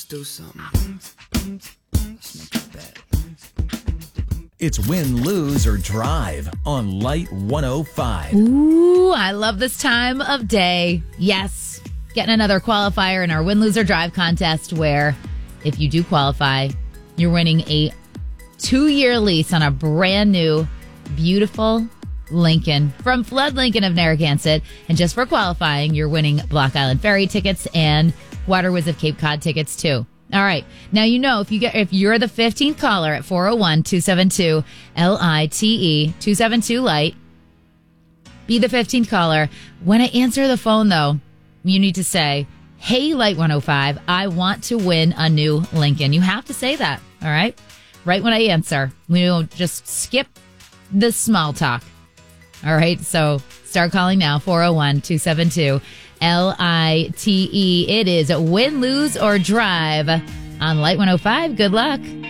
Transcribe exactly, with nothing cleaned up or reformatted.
do something. Let's make a bet. It's Win, Lose, or Drive on Light one oh five. Ooh, I love this time of day. Yes, getting another qualifier in our Win, Lose, or Drive contest where if you do qualify, you're winning a two-year lease on a brand new, beautiful Lincoln from Flood Lincoln of Narragansett. And just for qualifying, you're winning Block Island Ferry tickets and Waterways of Cape Cod tickets too. All right. Now, you know, if you get, if you're the fifteenth caller at four oh one, two seven two, L I T E, two seven two Light, be the fifteenth caller. When I answer the phone, though, you need to say, hey, Light one oh five, I want to win a new Lincoln. You have to say that. All right. Right when I answer, we don't just skip the small talk. All right. So start calling now, four oh one, two seven two, L I T E. It is Win, Lose, or Drive on Light one oh five. Good luck.